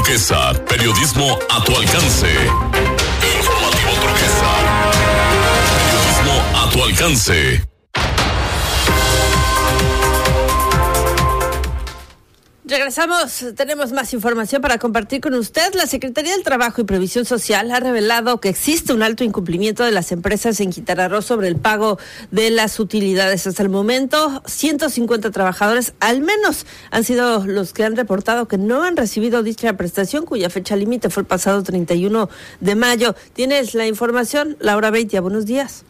Turquesa, periodismo a tu alcance. Informativo Turquesa, periodismo a tu alcance. Regresamos, tenemos más información para compartir con usted. La Secretaría del Trabajo y Previsión Social ha revelado que existe un alto incumplimiento de las empresas en Quintana Roo sobre el pago de las utilidades. Hasta el momento, 150 trabajadores al menos han sido los que han reportado que no han recibido dicha prestación, cuya fecha límite fue el pasado 31 de mayo. ¿Tienes la información? Laura Beitia, buenos días.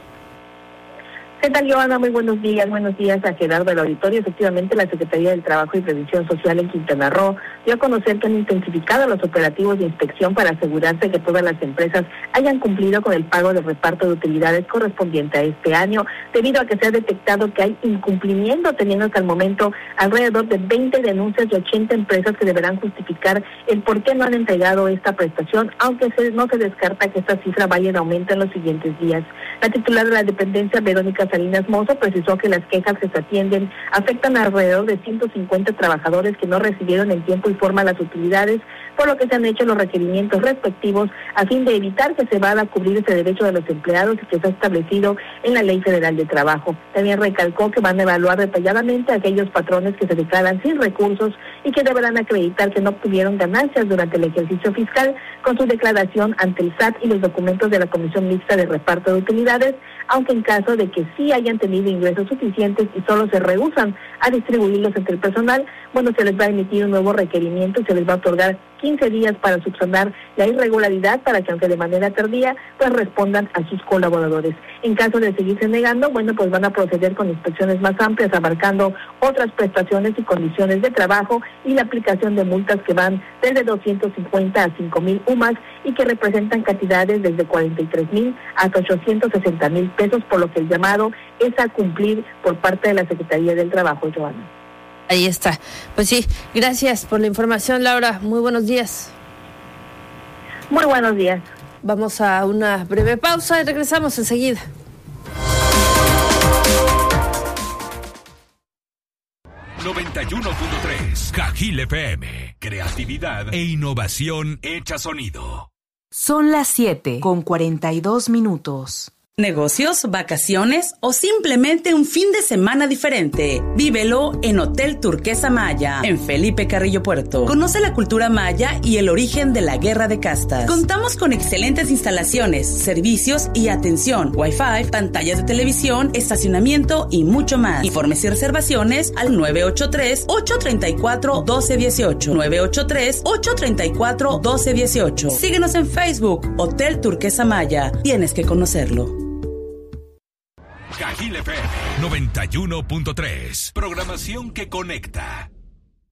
¿Qué tal, Joana? Muy buenos días a Gerardo del Auditorio. Efectivamente, la Secretaría del Trabajo y Previsión Social en Quintana Roo dio a conocer que han intensificado los operativos de inspección para asegurarse que todas las empresas hayan cumplido con el pago del reparto de utilidades correspondiente a este año, debido a que se ha detectado que hay incumplimiento, teniendo hasta el momento alrededor de 20 denuncias de 80 empresas que deberán justificar el por qué no han entregado esta prestación, aunque no se descarta que esta cifra vaya en aumento en los siguientes días. La titular de la dependencia, Verónica Salinas Mozo, precisó que las quejas que se atienden afectan a alrededor de 150 trabajadores que no recibieron en tiempo y forma las utilidades, por lo que se han hecho los requerimientos respectivos a fin de evitar que se vaya a cubrir ese derecho de los empleados y que está establecido en la Ley Federal de Trabajo. También recalcó que van a evaluar detalladamente a aquellos patrones que se declaran sin recursos y que deberán acreditar que no obtuvieron ganancias durante el ejercicio fiscal con su declaración ante el SAT y los documentos de la Comisión Mixta de Reparto de Utilidades, aunque en caso de que sí hayan tenido ingresos suficientes y solo se rehúsan a distribuirlos entre el personal, se les va a emitir un nuevo requerimiento y se les va a otorgar 15 días para subsanar la irregularidad, para que aunque de manera tardía, respondan a sus colaboradores. En caso de seguirse negando, van a proceder con inspecciones más amplias, abarcando otras prestaciones y condiciones de trabajo y la aplicación de multas que van desde 250 a 5,000 UMAS y que representan cantidades desde 43,000 hasta 860,000 pesos, por lo que el llamado es a cumplir por parte de la Secretaría del Trabajo, Joana. Ahí está. Pues sí, gracias por la información, Laura. Muy buenos días. Muy buenos días. Vamos a una breve pausa y regresamos enseguida. ...91.3... Cajil FM. Creatividad e innovación hecha sonido. Son las 7:42. Negocios, vacaciones o simplemente un fin de semana diferente. Vívelo en Hotel Turquesa Maya, en Felipe Carrillo Puerto. Conoce la cultura maya y el origen de la guerra de castas. Contamos con excelentes instalaciones, servicios y atención, Wi-Fi, pantallas de televisión, estacionamiento y mucho más. Informes y reservaciones al 983-834-1218. 983-834-1218. Síguenos en Facebook, Hotel Turquesa Maya. Tienes que conocerlo. Cajil FM 91.3. Programación que conecta.